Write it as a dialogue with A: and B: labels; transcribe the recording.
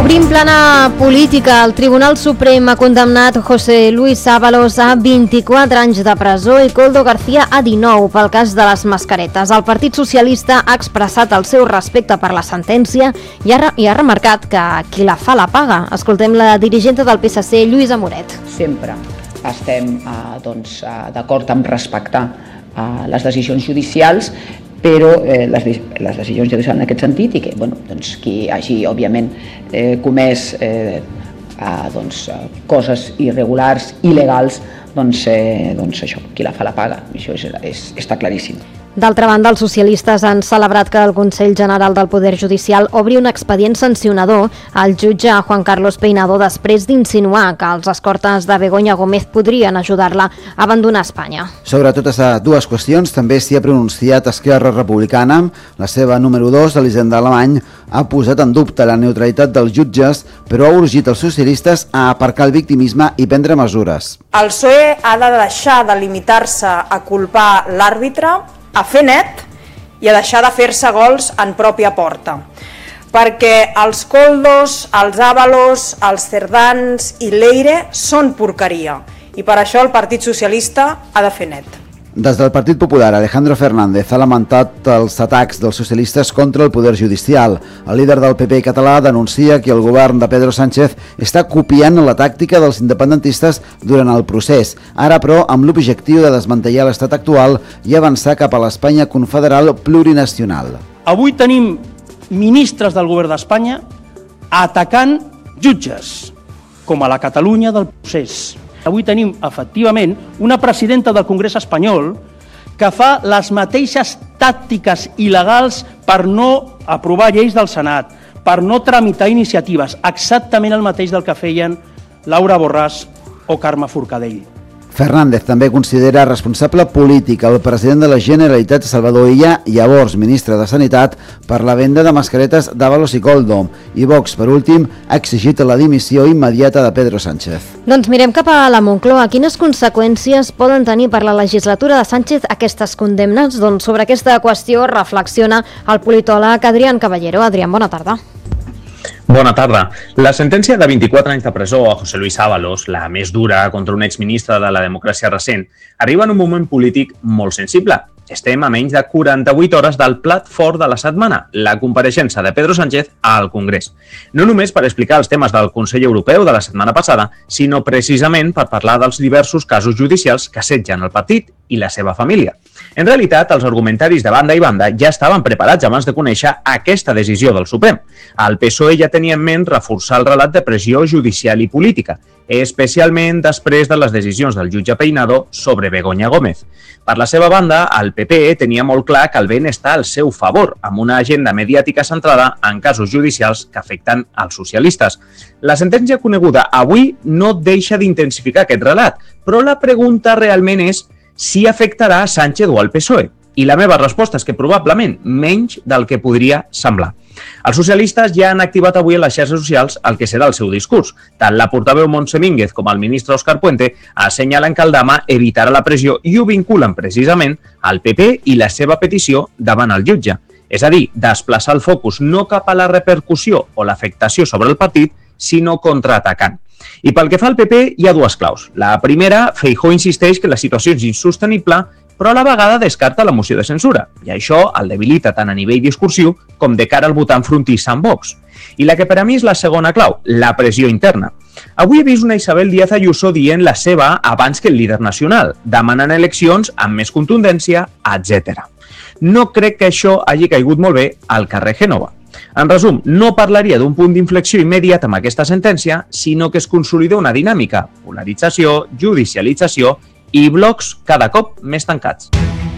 A: Obrim plana política. El Tribunal Suprem ha condemnat José Luis Ábalos a 24 anys de presó i Koldo García a 19 pel cas de les mascaretes. El Partit Socialista ha expressat el seu respecte per la sentència i ha remarcat que qui la fa la paga. Escoltem la dirigenta del PSC, Lluïsa Moret.
B: Sempre estem d'acord amb respectar les decisions judicials, però les decisions judicials en aquest sentit i que qui hagi òbviament comès coses irregulars, il·legals, això, qui la fa la paga, això està claríssim.
A: D'altra banda, els socialistes han celebrat que el Consell General del Poder Judicial obri un expedient sancionador al jutge Juan Carlos Peinado després d'insinuar que els escortes de Begoña Gómez podrien ajudar-la a abandonar Espanya.
C: Sobre totes dues qüestions també s'hi ha pronunciat Esquerra Republicana. La seva número 2, Elisenda Alemany, ha posat en dubte la neutralitat dels jutges, però ha urgit els socialistes a aparcar el victimisme i prendre mesures.
D: El PSOE ha de deixar de limitar-se a culpar l'àrbitre, a fer net i a deixar de fer-se gols en pròpia porta. Perquè els Koldos, els Ábalos, els Cerdans i Leire són porqueria i per això el Partit Socialista ha de fer net.
C: Des del Partit Popular, Alejandro Fernández ha lamentat els atacs dels socialistes contra el Poder Judicial. El líder del PP català denuncia que el govern de Pedro Sánchez està copiant la tàctica dels independentistes durant el procés, ara però amb l'objectiu de desmantellar l'estat actual i avançar cap a l'Espanya confederal plurinacional.
E: Avui tenim ministres del govern d'Espanya atacant jutges, com a la Catalunya del procés. Avui tenim, efectivament, una presidenta del Congrés espanyol que fa les mateixes tàctiques il·legals per no aprovar lleis del Senat, per no tramitar iniciatives, exactament el mateix del que feien Laura Borràs o Carme Forcadell.
C: Fernández també considera responsable polític el president de la Generalitat, Salvador Illa, llavors ministre de Sanitat, per la venda de mascaretes d'Ábalos i Koldo. I Vox, per últim, ha exigit la dimissió immediata de Pedro Sánchez.
A: Doncs mirem cap a la Moncloa. Quines conseqüències poden tenir per la legislatura de Sánchez aquestes condemnes? Doncs sobre aquesta qüestió reflexiona el politòleg Adrián Caballero. Adrián, bona tarda.
F: Bona tarda. La sentència de 24 anys de presó a José Luis Ábalos, la més dura contra un exministre de la democràcia recent, arriba en un moment polític molt sensible. Estem a menys de 48 hores del plat fort de la setmana, la compareixença de Pedro Sánchez al Congrés. No només per explicar els temes del Consell Europeu de la setmana passada, sinó precisament per parlar dels diversos casos judicials que assetgen el partit i la seva família. En realitat, els argumentaris de banda i banda ja estaven preparats abans de conèixer aquesta decisió del Suprem. El PSOE ja tenia en ment reforçar el relat de pressió judicial i política, especialment després de les decisions del jutge Peinado sobre Begoña Gómez. Per la seva banda, el PP tenia molt clar que el vent està al seu favor, amb una agenda mediàtica centrada en casos judicials que afecten als socialistes. La sentència coneguda avui no deixa d'intensificar aquest relat, però la pregunta realment és si afectarà a Sánchez o al PSOE. I la meva resposta és que probablement menys del que podria semblar. Els socialistes ja han activat avui a les xarxes socials el que serà el seu discurs. Tant la portaveu Montse Mínguez com el ministre Óscar Puente assenyalen que el demà evitarà la pressió i ho vinculen precisament al PP i la seva petició davant el jutge. És a dir, desplaçar el focus no cap a la repercussió o l'afectació sobre el partit, sinó contraatacant. I pel que fa al PP, hi ha dues claus. La primera, Feijóo insisteix que la situació és insostenible, però a la vegada descarta la moció de censura, i això el debilita tant a nivell discursiu com de cara al votant frontissa amb Vox. I la que per a mi és la segona clau, la pressió interna. Avui he vist una Isabel Díaz Ayuso dient la seva abans que el líder nacional, demanant eleccions amb més contundència, etc. No crec que això hagi caigut molt bé al carrer Gènova. En resum, no parlaria d'un punt d'inflexió immediat amb aquesta sentència, sinó que es consolida una dinàmica, polarització, judicialització i blocs cada cop més tancats.